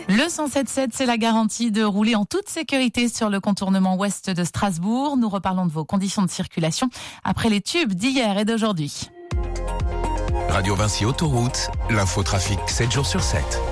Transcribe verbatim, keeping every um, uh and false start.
Le cent sept sept, c'est la garantie de rouler en toute sécurité sur le contournement ouest de Strasbourg. Nous reparlons de vos conditions de circulation après les tubes d'hier et d'aujourd'hui. Radio Vinci Autoroute, l'infotrafic sept jours sur sept.